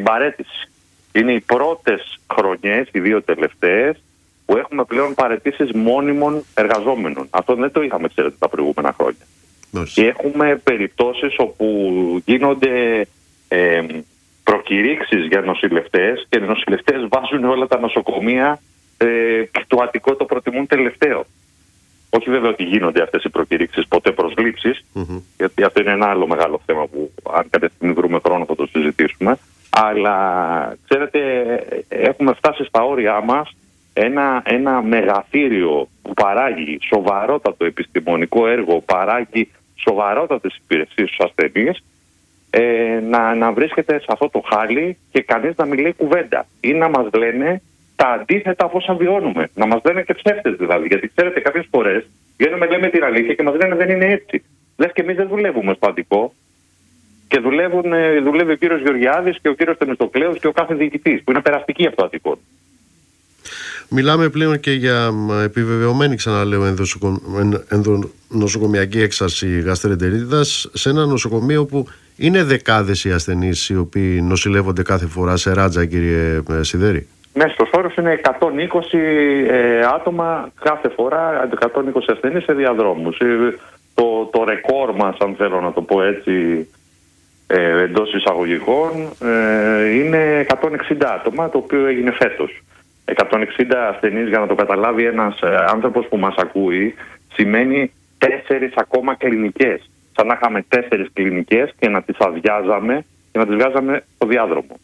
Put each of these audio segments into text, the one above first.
παραίτηση. Είναι οι πρώτες χρονιές, οι 2 τελευταίες, που έχουμε πλέον παραιτήσεις μόνιμων εργαζόμενων. Αυτό δεν το είχαμε, ξέρετε, τα προηγούμενα χρόνια. Και έχουμε περιπτώσεις όπου γίνονται προκηρύξεις για νοσηλευτές και οι νοσηλευτές βάζουν όλα τα νοσοκομεία το Αττικό το προτιμούν τελευταίο. Όχι βέβαια ότι γίνονται αυτές οι προκηρύξεις ποτέ προσλήψεις, γιατί αυτό είναι ένα άλλο μεγάλο θέμα που αν κάποια στιγμή βρούμε χρόνο θα το συζητήσουμε. Αλλά ξέρετε, έχουμε φτάσει στα όρια μας ένα μεγαθύριο που παράγει σοβαρότατο επιστημονικό έργο, παράγει σοβαρότατες υπηρεσίες στους ασθενείς, να βρίσκεται σε αυτό το χάλι και κανείς να μην λέει κουβέντα ή να μας λένε τα αντίθετα από όσα βιώνουμε. Να μας λένε και ψεύτες δηλαδή. Γιατί ξέρετε, κάποιες φορές βγαίνουμε, λέμε την αλήθεια και μας λένε δεν είναι έτσι. Λες και εμείς δεν δουλεύουμε στο Αττικό και δουλεύει ο κύριος Γεωργιάδης και ο κύριος Θεμιστοκλέους και ο κάθε διοικητής που είναι περαστική από το Αττικό. Μιλάμε πλέον και για επιβεβαιωμένη, ξαναλέω, ενδονοσοκομιακή έξαρση γαστρεντερίτιδας σε ένα νοσοκομείο που είναι δεκάδες οι ασθενείς οι οποίοι νοσηλεύονται κάθε φορά σε ράτζα, κύριε Σιδέρη. Μέσος όρος είναι 120 άτομα κάθε φορά, 120 ασθενείς σε διαδρόμους. Το ρεκόρ μας, αν θέλω να το πω έτσι, εντός εισαγωγικών, είναι 160 άτομα, το οποίο έγινε φέτος. 160 ασθενείς, για να το καταλάβει ένας άνθρωπος που μας ακούει, σημαίνει 4 ακόμα κλινικές. Σαν να είχαμε 4 κλινικές και να τις αδειάζαμε και να τις βγάζαμε στο διάδρομο.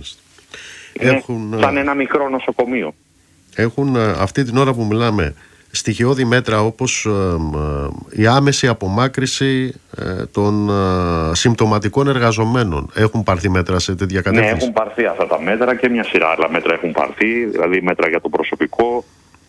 Σαν ένα μικρό νοσοκομείο. Έχουν αυτή την ώρα που μιλάμε στοιχειώδη μέτρα όπως η άμεση απομάκρυση των συμπτωματικών εργαζομένων. Έχουν πάρθει μέτρα σε τέτοια κατεύθυνση? Ναι, έχουν πάρθει αυτά τα μέτρα και μια σειρά άλλα μέτρα έχουν πάρθει, δηλαδή μέτρα για το προσωπικό,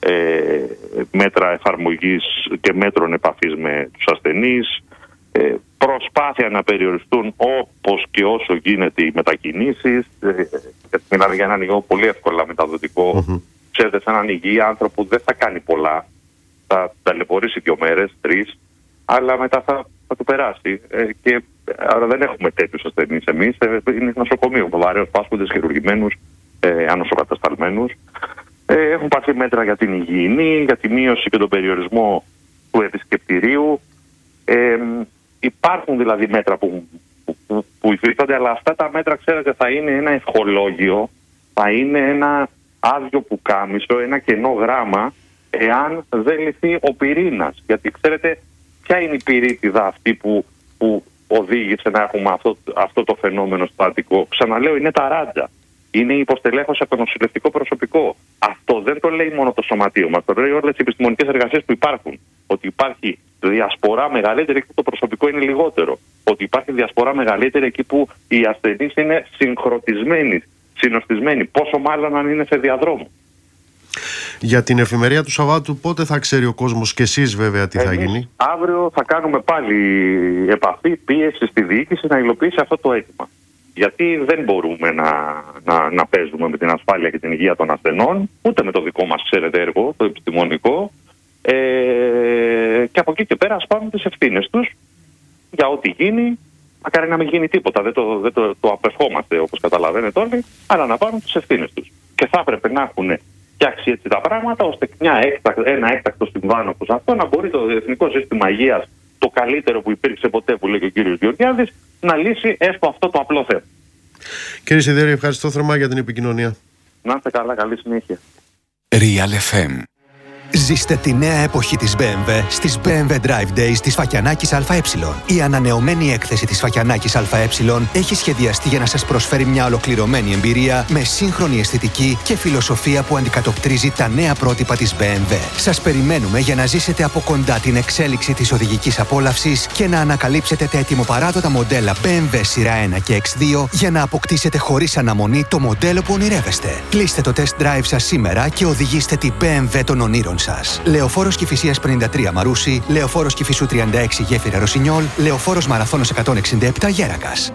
μέτρα εφαρμογής και μέτρων επαφής με τους ασθενείς, προσπάθεια να περιοριστούν όπως και όσο γίνεται οι μετακινήσεις, γιατί μιλάμε για έναν υγιό πολύ εύκολα μεταδοτικό. Ξέρετε, σε έναν υγιή άνθρωπο δεν θα κάνει πολλά, θα ταλαιπωρήσει 2 μέρες, 3, αλλά μετά θα του περάσει. Και άρα δεν έχουμε τέτοιους ασθενείς εμείς, είναι νοσοκομείο, βαρέως πάσχοντες, χειρουργημένους, ανοσοκατασταλμένους. Έχουν πάρθει μέτρα για την υγιεινή, για τη μείωση και τον περιορισμό του επισκεπτηρίου. Υπάρχουν δηλαδή μέτρα που υφίστανται, αλλά αυτά τα μέτρα, ξέρετε, θα είναι ένα ευχολόγιο, θα είναι ένα άδειο πουκάμισο, ένα κενό γράμμα, εάν δεν λυθεί ο πυρήνας. Γιατί ξέρετε, ποια είναι η πυρίτιδα αυτή που οδήγησε να έχουμε αυτό το φαινόμενο στο Αττικό? Ξαναλέω, είναι τα ράτζα. Είναι η υποστελέχωση από το νοσηλευτικό προσωπικό. Αυτό δεν το λέει μόνο το σωματείο μας, το λέει όλες οι επιστημονικές εργασίες που υπάρχουν. Ότι υπάρχει διασπορά μεγαλύτερη εκεί που το προσωπικό είναι λιγότερο. Ότι υπάρχει διασπορά μεγαλύτερη εκεί που οι ασθενείς είναι συγχρονισμένοι, συνοστισμένοι. Πόσο μάλλον αν είναι σε διαδρόμου. Για την εφημερία του Σαββάτου, πότε θα ξέρει ο κόσμος και εσείς βέβαια τι θα γίνει? Αύριο θα κάνουμε πάλι επαφή, πίεση στη διοίκηση να υλοποιήσει αυτό το αίτημα. Γιατί δεν μπορούμε να παίζουμε με την ασφάλεια και την υγεία των ασθενών, ούτε με το δικό μας, ξέρετε, έργο, το επιστημονικό. Και από εκεί και πέρα ας πάρουν τις ευθύνες τους για ό,τι γίνει. Μακάρι να μην γίνει τίποτα, δεν το απευχόμαστε όπως καταλαβαίνετε όλοι, αλλά να πάρουν τις ευθύνες τους. Και θα έπρεπε να έχουν φτιάξει έτσι τα πράγματα, ώστε ένα έκτακτο συμβάν όπως αυτό να μπορεί το Εθνικό Σύστημα Υγείας, το καλύτερο που υπήρξε ποτέ, που λέει και ο κύριος Γεωργιάδης, να λύσει έστω αυτό το απλό θέμα. Κύριε Σιδέρη, ευχαριστώ θερμά για την επικοινωνία. Να είστε καλά, καλή συνέχεια. Real FM. Ζήστε τη νέα εποχή της BMW στις BMW Drive Days της Φακιανάκης ΑΕ. Η ανανεωμένη έκθεση της Φακιανάκης ΑΕ έχει σχεδιαστεί για να σας προσφέρει μια ολοκληρωμένη εμπειρία με σύγχρονη αισθητική και φιλοσοφία που αντικατοπτρίζει τα νέα πρότυπα της BMW. Σας περιμένουμε για να ζήσετε από κοντά την εξέλιξη της οδηγικής απόλαυσης και να ανακαλύψετε τα ετοιμοπαράδοτα μοντέλα BMW σειρά 1 και X2 για να αποκτήσετε χωρίς αναμονή το μοντέλο που ονειρεύεστε. Κλείστε το test drive σας σήμερα και οδηγήστε την BMW των ονείρων σας. Λεωφόρος Κηφισίας 53 Μαρούσι, Λεωφόρος Κηφισού 36 Γέφυρα Ρωσινιόλ, Λεωφόρος Μαραθώνος 167 Γέρακας.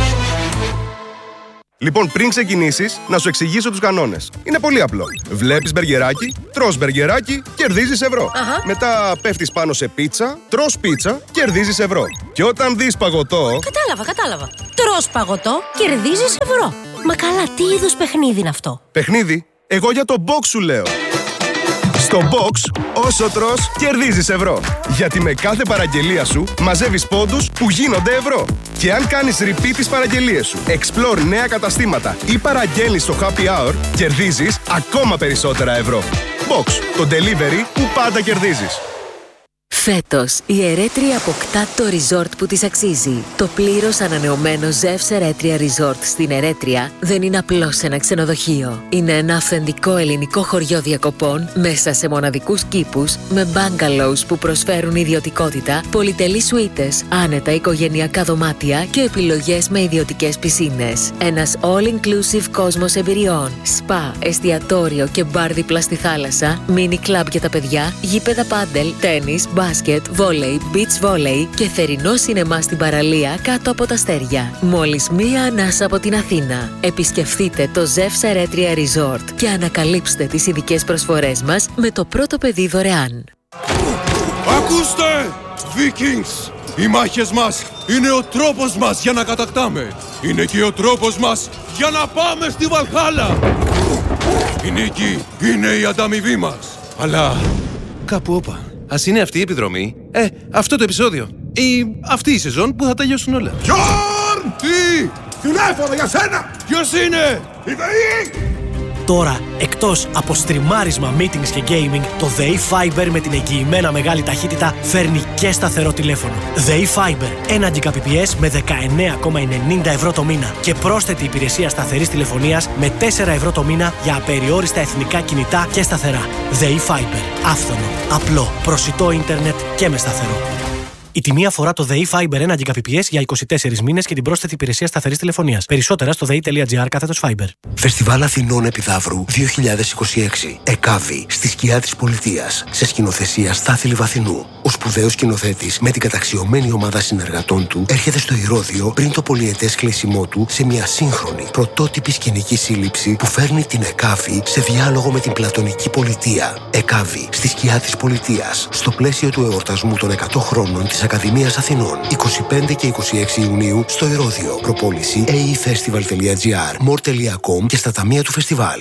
Λοιπόν, πριν ξεκινήσεις, να σου εξηγήσω τους κανόνες. Είναι πολύ απλό. Βλέπεις μπεργκεράκι, τρως μπεργκεράκι, κερδίζεις ευρώ. Μετά πέφτεις πάνω σε πίτσα, τρως πίτσα, κερδίζεις ευρώ. Και όταν δεις παγωτό... Κατάλαβα. Τρως παγωτό, κερδίζεις ευρώ. Μα καλά, τι είδους παιχνίδι είναι αυτό? Παιχνίδι? Εγώ για το box σου λέω. Στο box, όσο τρως, κερδίζεις ευρώ. Γιατί με κάθε παραγγελία σου μαζεύεις πόντους που γίνονται ευρώ. Και αν κάνεις repeat τις παραγγελίες σου, explore νέα καταστήματα ή παραγγέλνεις στο happy hour, κερδίζεις ακόμα περισσότερα ευρώ. Box, το delivery που πάντα κερδίζεις. Φέτος, η Ερέτρια αποκτά το resort που της αξίζει. Το πλήρως ανανεωμένο Zeus Ερέτρια Resort στην Ερέτρια δεν είναι απλώς ένα ξενοδοχείο. Είναι ένα αυθεντικό ελληνικό χωριό διακοπών μέσα σε μοναδικούς κήπους με bungalows που προσφέρουν ιδιωτικότητα, πολυτελείς σουίτες, άνετα οικογενειακά δωμάτια και επιλογές με ιδιωτικές πισίνες. Ένας all-inclusive κόσμος εμπειριών, σπα, εστιατόριο και μπαρ δίπλα στη θάλασσα, mini club για τα παιδιά, γήπεδα πάντελ, τένις, μπάσκετ, βόλεϊ, beach volley και θερινό σινεμά στην παραλία κάτω από τα αστέρια. Μόλις μία ανάσα από την Αθήνα. Επισκεφτείτε το Zeus Ερέτρια Resort και ανακαλύψτε τις ειδικές προσφορές μας με το πρώτο παιδί δωρεάν. Ακούστε, Vikings! Οι μάχες μας είναι ο τρόπος μας για να κατακτάμε. Είναι και ο τρόπος μας για να πάμε στη Βαλχάλα. Η νίκη είναι η ανταμοιβή μας. Αλλά κάπου όπα. Ας είναι αυτή η επιδρομή, αυτό το επεισόδιο ή αυτή η σεζόν που θα τελειώσουν όλα. Γιόρν! Τι! Τηλέφωνο για σένα! Ποιος είναι? Η ΔΕΗ! Τώρα, εκτός από στριμάρισμα, meetings και gaming, το ΔΕΗ Fiber με την εγγυημένα μεγάλη ταχύτητα φέρνει και σταθερό τηλέφωνο. ΔΕΗ Fiber, 1 Gbps με 19,90 ευρώ το μήνα και πρόσθετη υπηρεσία σταθερής τηλεφωνίας με 4 ευρώ το μήνα για απεριόριστα εθνικά κινητά και σταθερά. ΔΕΗ Fiber, άφθονο, απλό, προσιτό ίντερνετ και με σταθερό. Η τιμή αφορά το ΔΕΗ Fiber 1 Gbps για 24 μήνες και την πρόσθετη υπηρεσία σταθερής τηλεφωνίας. Περισσότερα στο dei.gr/Fiber. Φεστιβάλ Αθηνών Επιδαύρου 2026. ΕΚΑΒΗ, στη σκιά της πολιτείας. Σε σκηνοθεσία Στάθη Λιβαθινού. Ο σπουδαίος σκηνοθέτης με την καταξιωμένη ομάδα συνεργατών του έρχεται στο Ηρώδειο πριν το πολυετές κλείσιμό του σε μια σύγχρονη πρωτότυπη σκηνική σύλληψη που φέρνει την ΕΚΑΒΗ σε διάλογο με την πλατωνική πολιτεία. ΕΚΑΒΗ, στη σκιά της πολιτείας. Στο πλαίσιο του εορτασμού των 100 χρόνων της Ακαδημίας Αθηνών. 25 και 26 Ιουνίου στο Ηρώδειο. Προπόληση aefestival.gr, more.com και στα ταμεία του φεστιβάλ.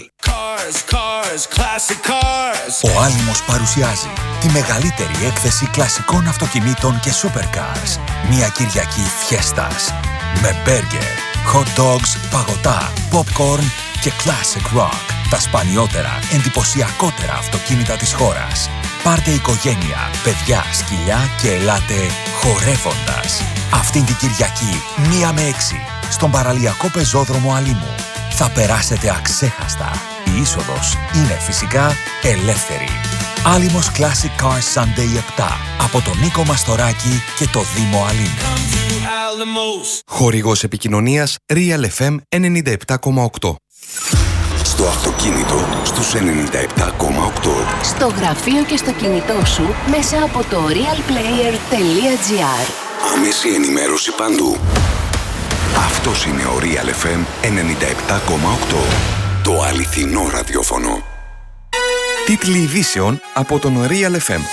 Ο Άλυμος παρουσιάζει τη μεγαλύτερη έκθεση κλασικών αυτοκινήτων και supercars. Μια Κυριακή φιέστας. Με μπέργκερ, hot dogs, παγωτά, popcorn και classic rock. Τα σπανιότερα, εντυπωσιακότερα αυτοκίνητα της χώρας. Πάρτε οικογένεια, παιδιά, σκυλιά και ελάτε χορεύοντας. Αυτήν την Κυριακή, 1 με 6, στον παραλιακό πεζόδρομο Αλήμου. Θα περάσετε αξέχαστα. Η είσοδος είναι φυσικά ελεύθερη. Άλυμος Classic Cars Sunday 7 από τον Νίκο Μαστοράκη και το Δήμο Αλήμου. Χορηγός επικοινωνίας Real FM 97,8. Στο αυτοκίνητο στους 97,8. Στο γραφείο και στο κινητό σου μέσα από το realplayer.gr. Άμεση ενημέρωση παντού. Αυτός είναι ο Real FM 97,8. Το αληθινό ραδιόφωνο. Τίτλοι ειδήσεων από τον Real FM.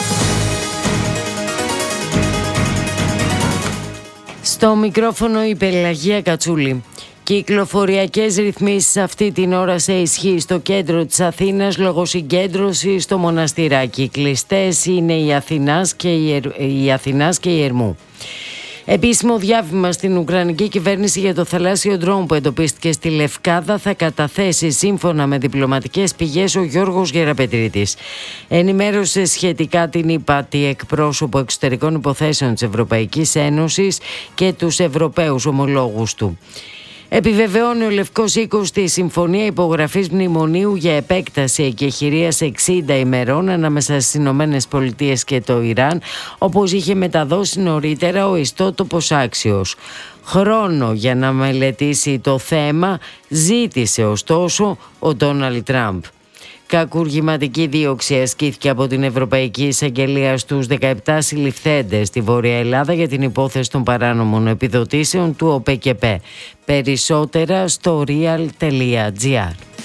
Στο μικρόφωνο η Πελαγία Κατσούλη. Κυκλοφοριακές ρυθμίσεις αυτή την ώρα σε ισχύ στο κέντρο της Αθήνας λόγω συγκέντρωσης στο Μοναστηράκι. Κλειστές είναι η Αθηνάς και η Ερμού. Επίσημο διάβημα στην Ουκρανική κυβέρνηση για το θαλάσσιο ντρόουν που εντοπίστηκε στη Λευκάδα θα καταθέσει σύμφωνα με διπλωματικές πηγές ο Γιώργος Γεραπετρίτης. Ενημέρωσε σχετικά την ύπατη εκπρόσωπο εξωτερικών υποθέσεων της Ευρωπαϊκής Ένωσης και τους Ευρωπαίους ομολόγους του. Επιβεβαιώνει ο Λευκός Οίκος τη συμφωνία υπογραφής μνημονίου για επέκταση εκεχηρίας 60 ημερών ανάμεσα στις Ηνωμένες Πολιτείες και το Ιράν, όπως είχε μεταδώσει νωρίτερα ο ιστότοπος Άξιος. Χρόνο για να μελετήσει το θέμα ζήτησε ωστόσο ο Ντόναλντ Τραμπ. Κακουργηματική δίωξη ασκήθηκε από την Ευρωπαϊκή Εισαγγελία στους 17 συλληφθέντες στη Βόρεια Ελλάδα για την υπόθεση των παράνομων επιδοτήσεων του ΟΠΕΚΕΠΕ. Περισσότερα στο real.gr.